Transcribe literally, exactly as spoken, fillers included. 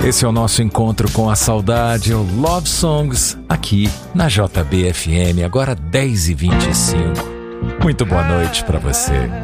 Esse é o nosso encontro com a saudade, o Love Songs, aqui na J B F M, agora dez e vinte e cinco. Muito boa noite para você.